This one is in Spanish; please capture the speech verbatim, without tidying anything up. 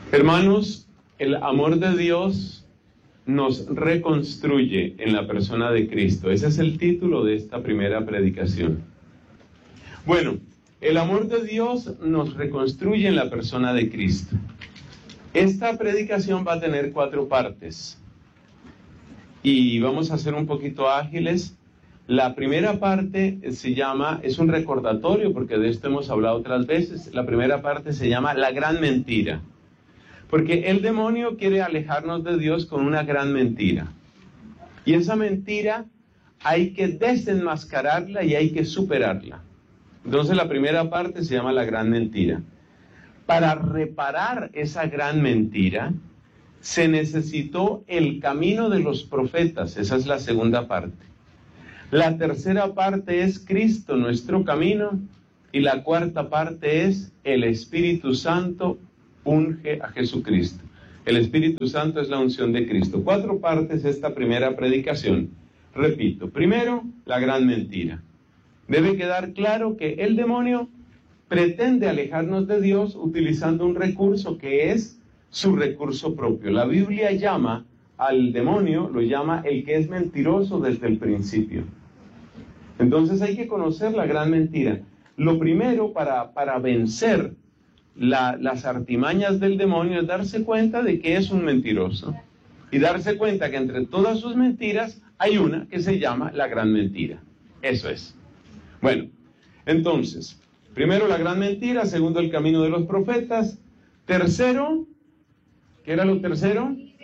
Hermanos, el amor de Dios nos reconstruye en la persona de Cristo. Ese es el título de esta primera predicación. Bueno, el amor de Dios nos reconstruye en la persona de Cristo. Esta predicación va a tener cuatro partes y vamos a ser un poquito ágiles. La primera parte se llama, es un recordatorio porque de esto hemos hablado otras veces. La primera parte se llama la gran mentira. Porque el demonio quiere alejarnos de Dios con una gran mentira. Y esa mentira hay que desenmascararla y hay que superarla. Entonces la primera parte se llama la gran mentira. Para reparar esa gran mentira, se necesitó el camino de los profetas. Esa es la segunda parte. La tercera parte es Cristo, nuestro camino. Y la cuarta parte es el Espíritu Santo unge a Jesucristo. El Espíritu Santo es la unción de Cristo. Cuatro partes esta primera predicación. Repito, primero, la gran mentira. Debe quedar claro que el demonio pretende alejarnos de Dios utilizando un recurso que es su recurso propio. La Biblia llama al demonio, lo llama el que es mentiroso desde el principio. Entonces hay que conocer la gran mentira. Lo primero para, para vencer La, las artimañas del demonio es darse cuenta de que es un mentiroso y darse cuenta que entre todas sus mentiras hay una que se llama la gran mentira. Eso es. Bueno, entonces, primero la gran mentira, segundo el camino de los profetas, tercero, ¿qué era lo tercero?